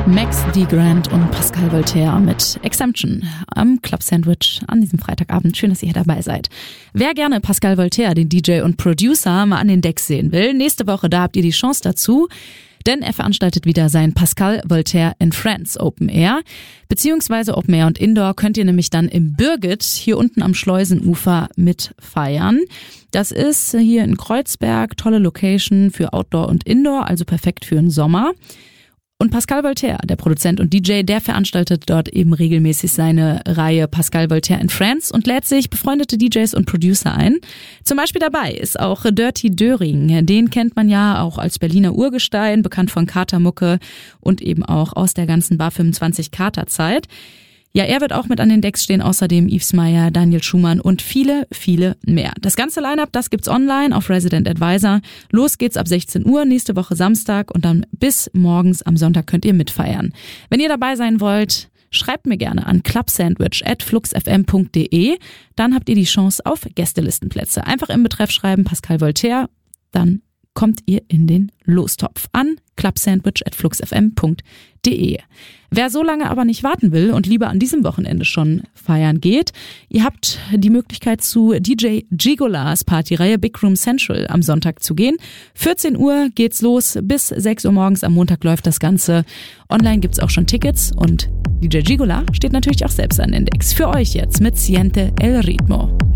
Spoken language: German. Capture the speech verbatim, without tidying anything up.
Max D. Grant und Pascal Voltaire mit Exemption am Club Sandwich an diesem Freitagabend. Schön, dass ihr hier dabei seid. Wer gerne Pascal Voltaire, den D J und Producer, mal an den Decks sehen will, nächste Woche, da habt ihr die Chance dazu. Denn er veranstaltet wieder sein Pascal Voltaire and Friends Open Air. Beziehungsweise Open Air und Indoor könnt ihr nämlich dann im Birgit hier unten am Schleusenufer mit feiern. Das ist hier in Kreuzberg, tolle Location für Outdoor und Indoor, also perfekt für den Sommer. Und Pascal Voltaire, der Produzent und D J, der veranstaltet dort eben regelmäßig seine Reihe Pascal Voltaire and Friends und lädt sich befreundete D Js und Producer ein. Zum Beispiel dabei ist auch Dirty Döring. Den kennt man ja auch als Berliner Urgestein, bekannt von Katermucke und eben auch aus der ganzen Bar fünfundzwanzig Katerzeit. Ja, er wird auch mit an den Decks stehen, außerdem Yves Meyer, Daniel Schumann und viele, viele mehr. Das ganze Line-Up, das gibt's online auf Resident Advisor. Los geht's ab sechzehn Uhr, nächste Woche Samstag und dann bis morgens am Sonntag könnt ihr mitfeiern. Wenn ihr dabei sein wollt, schreibt mir gerne an clubsandwich at fluxfm punkt de. Dann habt ihr die Chance auf Gästelistenplätze. Einfach im Betreff schreiben Pascal Voltaire, dann kommt ihr in den Lostopf an clubsandwich at fluxfm punkt de. Wer so lange aber nicht warten will und lieber an diesem Wochenende schon feiern geht, ihr habt die Möglichkeit zu D J Gigolas Partyreihe Big Room Central am Sonntag zu gehen. vierzehn Uhr geht's los, bis sechs Uhr morgens am Montag läuft das Ganze. Online gibt's auch schon Tickets und D J Gigola steht natürlich auch selbst an den Decks. Für euch jetzt mit Siente el Ritmo.